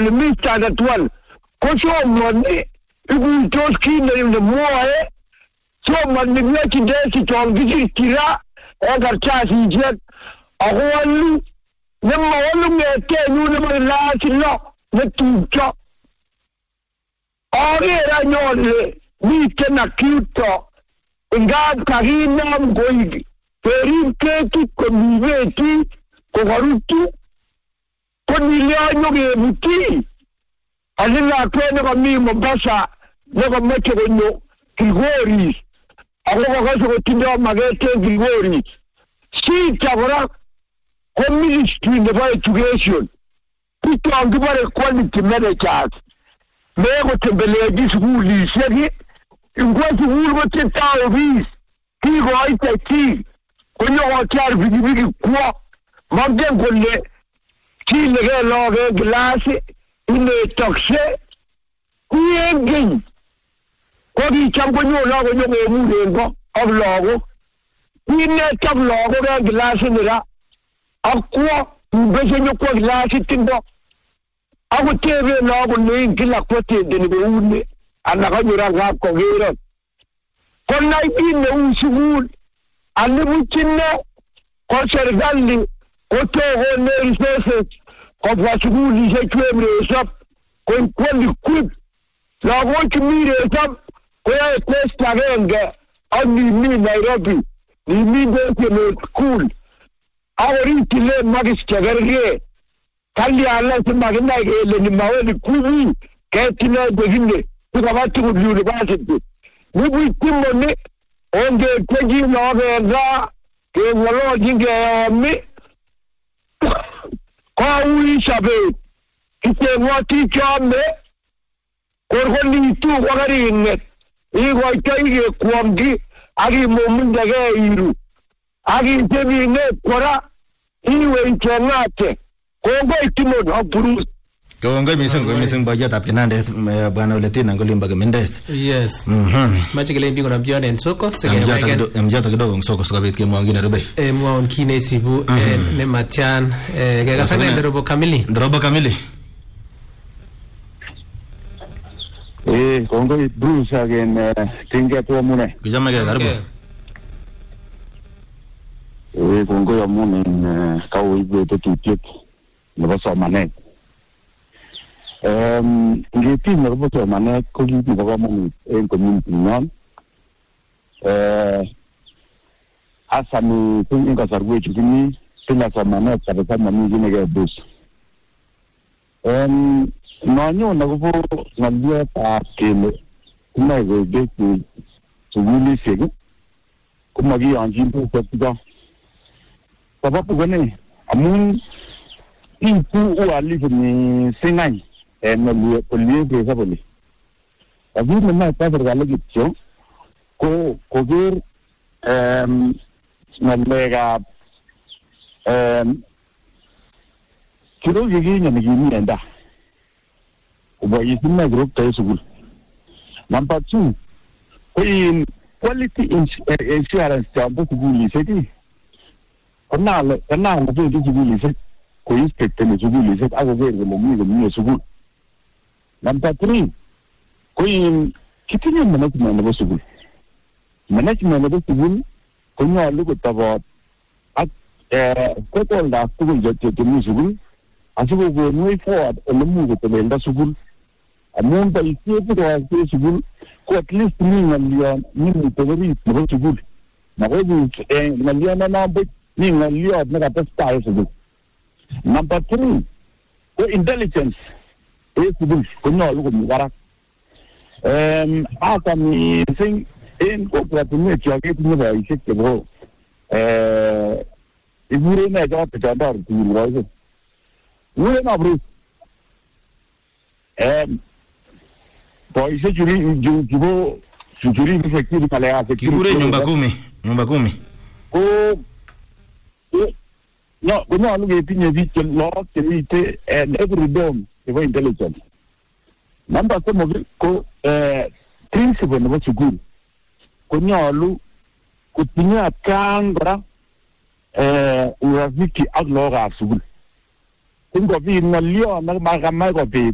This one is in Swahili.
limit standard 1 ko somoni iguitos kine ne moe somoni weki desi tongisi tira egartasi jet agwalu nemma walu ngete nune mlati no netucho ora nyole ni tena kiuto ngab kagina mgoigi perike ko niveti ko garutu ko nilio ge buti alina kwene ko mi Mombasa ne ko meche ko no Kilgori ako ko tindo magete Kilgori si tabora ko ministry of education pito angibare quality managers me ko tembele di skuli segi ingwati wurgo tetawo bis ki go IT ko no tiar bigi kwa magden kolle ki lege loge glass ine toxe kuyengi ko di chambo nyo logo nyo mu rengo of logo ine tab logo ga glass nira akwa mbese nyo ko glass tindo aku tebe logo ni kila kote de ni une anaka nyura ga ko gero ko nai ne usugul alibu kinne ko sergali ko to ho ne resources ko wasugul je kwemre sop ko kwandi kut la go kimire sop ko ya quest agenge ani mi Nairobi ni mi de school awari tile magis chagarge kalli alla se magna ge le maweli kubi ke tile deginde ko batu university ni bu timone onge teji no ga ke wolo jinge mi ko wi sabe kite wati chame ko ni tu wagari ne igo itaige kwamgi agi momunda ga iru agi tebi ne kora iwe internate kongo itimo no burus kongo mising baja tapinande bwana uletina ngolimba gemende yes machikele mbiko na bjone nsoko mjata kidogo nsoko sakabit ke mwangine robe mwaon kine sibu ne matian gega sane robo kamili kongo bruce again tinga to mune bijama ke garbo kongo ya mune kawo ibe to tipit ne baso mane ngeti ne baso mane ko gi ne ba mo en community non asami tinga sarwe chini tinga samane tsaba mami gine ga bus Nanyo na go ngambia ta kele kuma go de to wili sege kuma gi anjin to sepida sababu gane amun inpu u ali ni sinai no liye poliye de sabole abu na ta vergale gitcho ko ver na lega kiro gi ni ni enda Uba isina group tayo sugul. Number 2, in quality insurance jambo sugul iseti. Kana mo do sugul iseti. Ko inspector mo sugul iseti ako ver mo mi sugul. Number 3, ko in kitini management mo sugul. Management mo sugul ko nya lugo tabo at ko to la sugul jote mo sugul. Asigo go no forward o mo go to lenda sugul. Among the issues sugul ko at least ni ngalion ni muteri mo sugul na go ngalion na ba ni ngalion na ka style sugul. Number 3 ko intelligence sugul ko no lugo mi wara ata mi sing en ko pratumwe chage ni ba ise ke bo ibure na ga ta dar tu lo ule na bru Poise jubo fikiri pale hapo kibure nyumba 10 no kuna aluge pinye vitu lo tete and every dom is very intelligent number 7 ko principle no sugul kunya alu kutinya kangora urafiki agloga sugul Tingo vi na lio na magama go